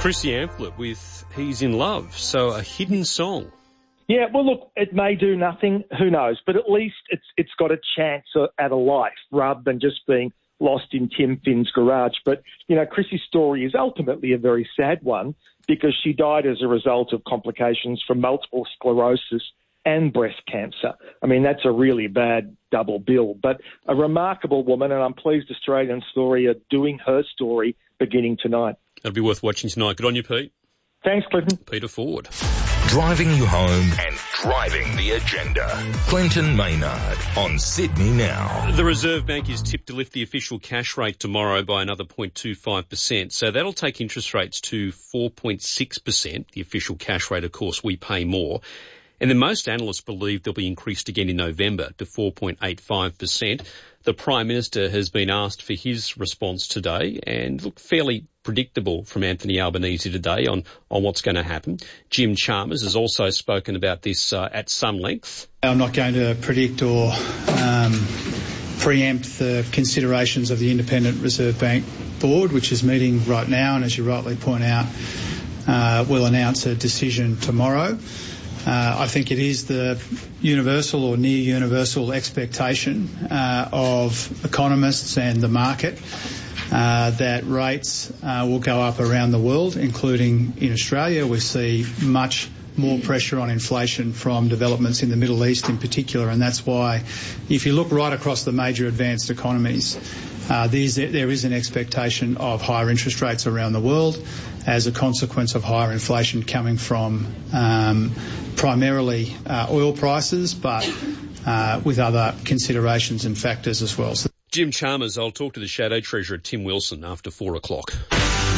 Chrissy Amphlett with He's in Love, so a hidden song. Yeah, well, look, it may do nothing, who knows, but at least it's got a chance at a life rather than just being lost in Tim Finn's garage. But, you know, Chrissy's story is ultimately a very sad one because she died as a result of complications from multiple sclerosis and breast cancer. I mean, that's a really bad double bill, but a remarkable woman, and I'm pleased Australian Story are doing her story beginning tonight. That'll be worth watching tonight. Good on you, Pete. Thanks, Clinton. Peter Ford. Driving you home and driving the agenda. Clinton Maynard on Sydney Now. The Reserve Bank is tipped to lift the official cash rate tomorrow by another 0.25%. So that'll take interest rates to 4.6%. The official cash rate, of course, we pay more. And then most analysts believe they'll be increased again in November to 4.85%. The Prime Minister has been asked for his response today and look fairly predictable from Anthony Albanese today on what's going to happen. Jim Chalmers has also spoken about this at some length. I'm not going to predict or preempt the considerations of the Independent Reserve Bank Board, which is meeting right now, and as you rightly point out, will announce a decision tomorrow. I think it is the universal or near universal expectation of economists and the market that rates will go up around the world, including in Australia. We see much more pressure on inflation from developments in the Middle East in particular, and that's why if you look right across the major advanced economies, there is an expectation of higher interest rates around the world as a consequence of higher inflation coming from primarily oil prices, but with other considerations and factors as well. Jim Chalmers, I'll talk to the Shadow Treasurer Tim Wilson after 4 o'clock.